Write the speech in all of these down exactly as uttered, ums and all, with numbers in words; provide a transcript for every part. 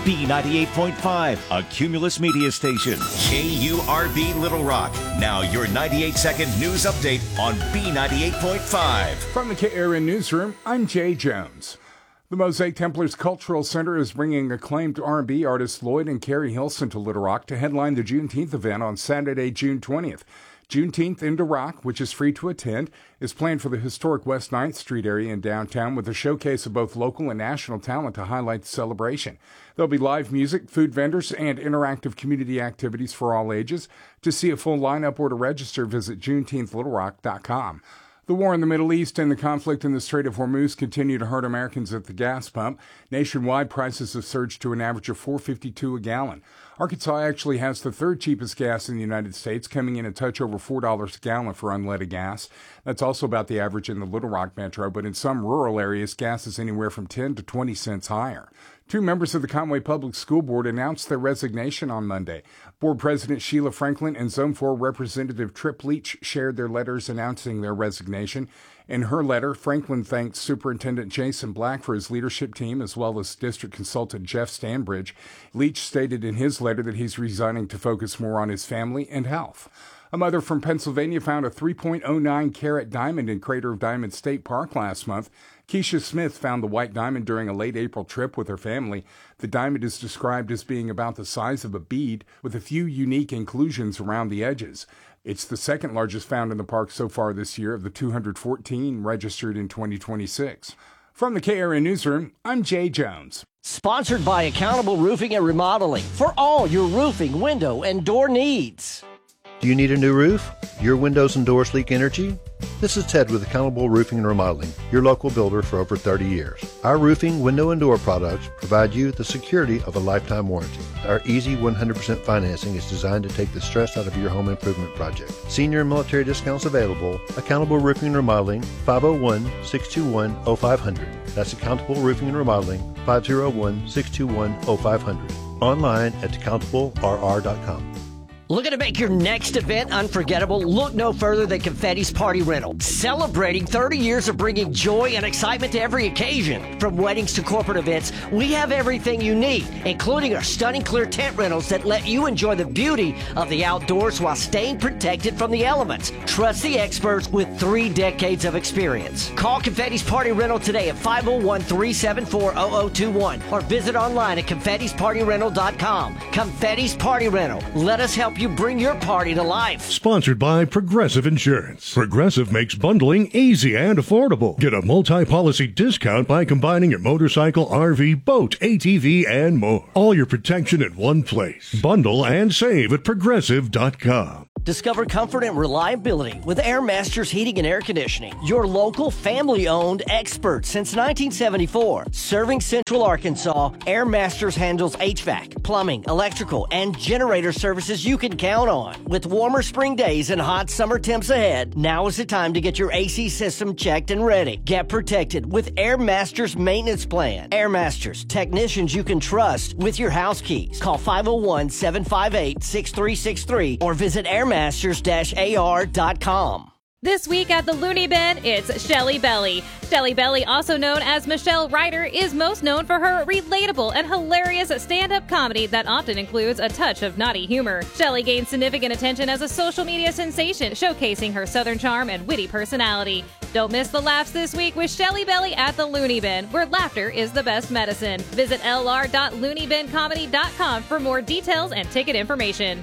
B ninety-eight point five, a Cumulus media station. K U R V Little Rock. Now your ninety-eight second news update on B ninety-eight point five. From the K R N Newsroom, I'm Jay Jones. The Mosaic Templars Cultural Center is bringing acclaimed R and B artists Lloyd and Carrie Hilson to Little Rock to headline the Juneteenth event on Saturday, June twentieth. Juneteenth into Rock, which is free to attend, is planned for the historic West ninth Street area in downtown with a showcase of both local and national talent to highlight the celebration. There'll be live music, food vendors, and interactive community activities for all ages. To see a full lineup or to register, visit juneteenth little rock dot com. The war in the Middle East and the conflict in the Strait of Hormuz continue to hurt Americans at the gas pump. Nationwide, prices have surged to an average of four dollars and fifty-two cents a gallon. Arkansas actually has the third cheapest gas in the United States, coming in a touch over four dollars a gallon for unleaded gas. That's also about the average in the Little Rock metro, but in some rural areas, gas is anywhere from ten to twenty cents higher. Two members of the Conway Public School Board announced their resignation on Monday. Board President Sheila Franklin and Zone four Representative Trip Leach shared their letters announcing their resignation. In her letter, Franklin thanked Superintendent Jason Black for his leadership team, as well as District Consultant Jeff Stanbridge. Leach stated in his letter that he's resigning to focus more on his family and health. A mother from Pennsylvania found a three point oh nine carat diamond in Crater of Diamond State Park last month. Keisha Smith found the white diamond during a late April trip with her family. The diamond is described as being about the size of a bead, with a few unique inclusions around the edges. It's the second largest found in the park so far this year of the two hundred fourteen registered in twenty twenty-six. From the K R N Newsroom, I'm Jay Jones. Sponsored by Accountable Roofing and Remodeling for all your roofing, window, and door needs. Do you need a new roof? Your windows and doors leak energy? This is Ted with Accountable Roofing and Remodeling, your local builder for over thirty years. Our roofing, window, and door products provide you the security of a lifetime warranty. Our easy one hundred percent financing is designed to take the stress out of your home improvement project. Senior and military discounts available. Accountable Roofing and Remodeling, five oh one, six two one, oh five hundred. That's Accountable Roofing and Remodeling, five oh one, six two one, oh five hundred. Online at accountable r r dot com. Looking to make your next event unforgettable? Look no further than Confetti's Party Rental. Celebrating thirty years of bringing joy and excitement to every occasion. From weddings to corporate events, we have everything you need, including our stunning clear tent rentals that let you enjoy the beauty of the outdoors while staying protected from the elements. Trust the experts with three decades of experience. Call Confetti's Party Rental today at five oh one, three seven four, oh oh two one or visit online at confettis party rental dot com. Confetti's Party Rental. Let us help you bring your party to life. Sponsored by Progressive Insurance. Progressive makes bundling easy and affordable. Get a multi-policy discount by combining your motorcycle, R V, boat, A T V, and more. All your protection in one place. Bundle and save at progressive dot com. Discover comfort and reliability with Air Masters Heating and Air Conditioning. Your local, family-owned expert since nineteen seventy-four. Serving Central Arkansas, Air Masters handles H V A C, plumbing, electrical, and generator services you can count on. With warmer spring days and hot summer temps ahead, now is the time to get your A C system checked and ready. Get protected with Air Masters Maintenance Plan. Air Masters, technicians you can trust with your house keys. Call five oh one, seven five eight, six three six three or visit air masters dash a r dot com. This week at the Looney Bin, it's Shelly Belly. Shelly Belly, also known as Michelle Ryder, is most known for her relatable and hilarious stand-up comedy that often includes a touch of naughty humor. Shelly gained significant attention as a social media sensation, showcasing her southern charm and witty personality. Don't miss the laughs this week with Shelly Belly at the Looney Bin, where laughter is the best medicine. Visit l r dot looney bin comedy dot com for more details and ticket information.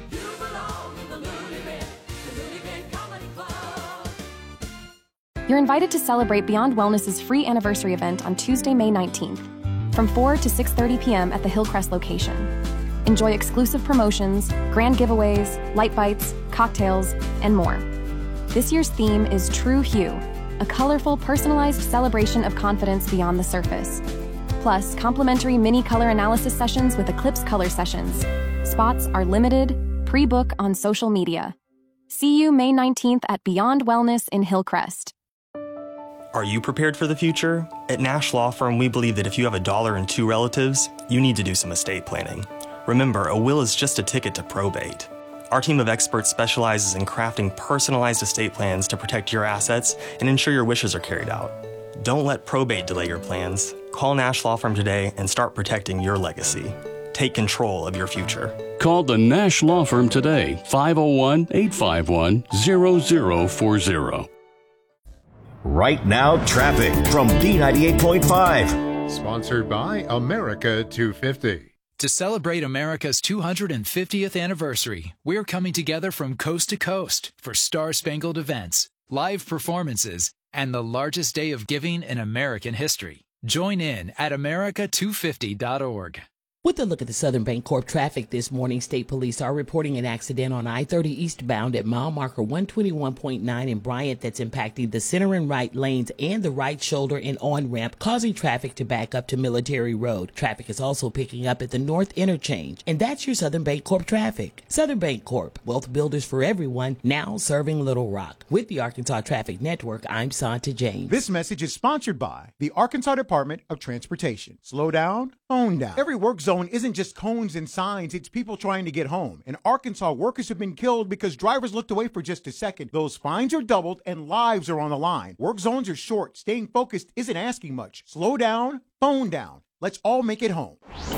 You're invited to celebrate Beyond Wellness's free anniversary event on Tuesday, May nineteenth, from four to six thirty p.m. at the Hillcrest location. Enjoy exclusive promotions, grand giveaways, light bites, cocktails, and more. This year's theme is True Hue, a colorful, personalized celebration of confidence beyond the surface. Plus, complimentary mini color analysis sessions with Eclipse Color Sessions. Spots are limited. Pre-book on social media. See you May nineteenth at Beyond Wellness in Hillcrest. Are you prepared for the future? At Nash Law Firm, we believe that if you have a dollar and two relatives, you need to do some estate planning. Remember, a will is just a ticket to probate. Our team of experts specializes in crafting personalized estate plans to protect your assets and ensure your wishes are carried out. Don't let probate delay your plans. Call Nash Law Firm today and start protecting your legacy. Take control of your future. Call the Nash Law Firm today, five oh one, eight five one, zero zero four zero. Right now, traffic from B ninety-eight point five. Sponsored by America two fifty. To celebrate America's two hundred fiftieth anniversary, we're coming together from coast to coast for star-spangled events, live performances, and the largest day of giving in American history. Join in at America two fifty dot org. With a look at the Southern Bancorp traffic this morning, state police are reporting an accident on I thirty eastbound at mile marker one twenty-one point nine in Bryant that's impacting the center and right lanes and the right shoulder and on-ramp, causing traffic to back up to Military Road. Traffic is also picking up at the North Interchange. And that's your Southern Bancorp traffic. Southern Bancorp, wealth builders for everyone, now serving Little Rock. With the Arkansas Traffic Network, I'm Santa James. This message is sponsored by the Arkansas Department of Transportation. Slow down, phone down. Every work zone isn't just cones and signs, it's people trying to get home. In Arkansas, workers have been killed because drivers looked away for just a second. Those fines are doubled and lives are on the line. Work zones are short. Staying focused isn't asking much. Slow down, phone down. Let's all make it home.